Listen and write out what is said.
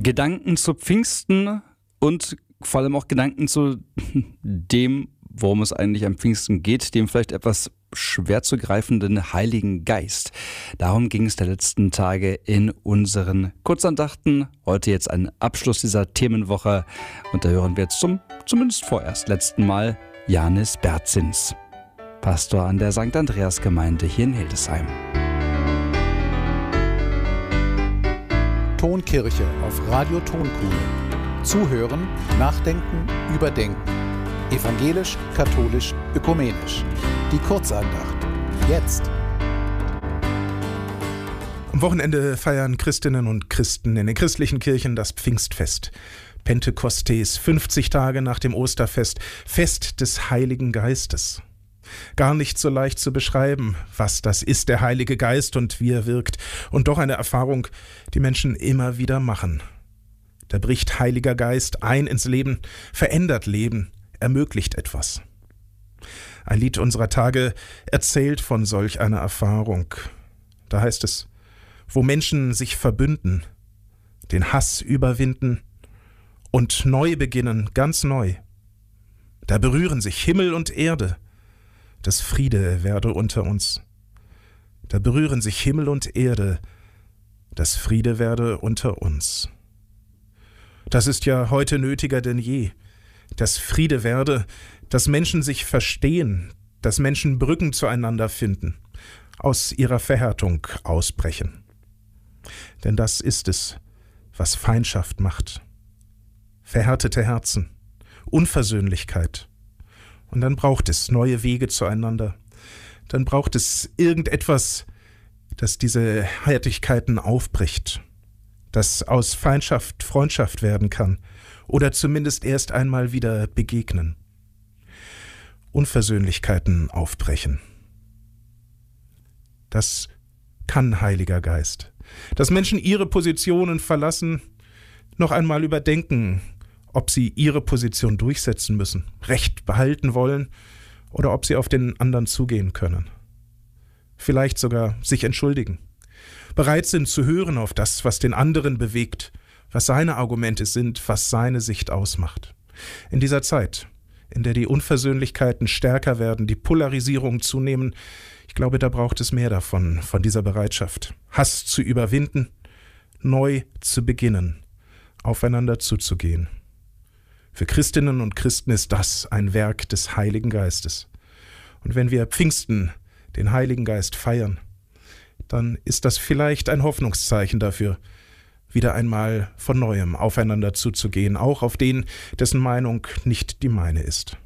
Gedanken zu Pfingsten und vor allem auch Gedanken zu dem, worum es eigentlich am Pfingsten geht, dem vielleicht etwas schwer zu greifenden Heiligen Geist. Darum ging es der letzten Tage in unseren Kurzandachten. Heute jetzt ein Abschluss dieser Themenwoche und da hören wir jetzt zumindest vorerst letzten Mal Janis Berzins, Pastor an der St. Andreas Gemeinde hier in Hildesheim. Tonkirche auf Radio Tonkuhle. Zuhören, nachdenken, überdenken. Evangelisch, katholisch, ökumenisch. Die Kurzandacht. Jetzt. Am Wochenende feiern Christinnen und Christen in den christlichen Kirchen das Pfingstfest. Pentekostes, 50 Tage nach dem Osterfest, Fest des Heiligen Geistes. Gar nicht so leicht zu beschreiben, was das ist, der Heilige Geist und wie er wirkt. Und doch eine Erfahrung, die Menschen immer wieder machen. Da bricht Heiliger Geist ein ins Leben, verändert Leben, ermöglicht etwas. Ein Lied unserer Tage erzählt von solch einer Erfahrung. Da heißt es, wo Menschen sich verbünden, den Hass überwinden und neu beginnen, ganz neu. Da berühren sich Himmel und Erde, das Friede werde unter uns. Da berühren sich Himmel und Erde, das Friede werde unter uns. Das ist ja heute nötiger denn je, dass Friede werde, dass Menschen sich verstehen, dass Menschen Brücken zueinander finden, aus ihrer Verhärtung ausbrechen. Denn das ist es, was Feindschaft macht. Verhärtete Herzen, Unversöhnlichkeit. Und dann braucht es neue Wege zueinander. Dann braucht es irgendetwas, das diese Härtigkeiten aufbricht, das aus Feindschaft Freundschaft werden kann oder zumindest erst einmal wieder begegnen. Unversöhnlichkeiten aufbrechen. Das kann Heiliger Geist. Dass Menschen ihre Positionen verlassen, noch einmal überdenken, ob sie ihre Position durchsetzen müssen, Recht behalten wollen oder ob sie auf den anderen zugehen können. Vielleicht sogar sich entschuldigen, bereit sind zu hören auf das, was den anderen bewegt, was seine Argumente sind, was seine Sicht ausmacht. In dieser Zeit, in der die Unversöhnlichkeiten stärker werden, die Polarisierung zunehmen, ich glaube, da braucht es mehr davon, von dieser Bereitschaft, Hass zu überwinden, neu zu beginnen, aufeinander zuzugehen. Für Christinnen und Christen ist das ein Werk des Heiligen Geistes. Und wenn wir Pfingsten, den Heiligen Geist, feiern, dann ist das vielleicht ein Hoffnungszeichen dafür, wieder einmal von Neuem aufeinander zuzugehen, auch auf den, dessen Meinung nicht die meine ist.